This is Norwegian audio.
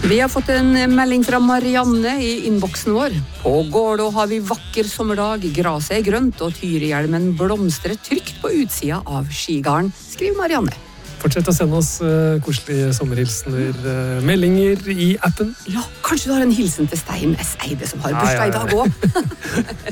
Vi har fått en melding fra Marianne i innboksen vår. På Gårdå har vi vakker sommerdag, graset grønt og tyrehjelmen blomstrer trygt på utsida av skigarden, skriver Marianne. Fortsett å sende oss koselige sommerhilsener, meldinger i appen. Ja, kanskje du har en hilsen til Stein S. Eide som har bursdag i dag også.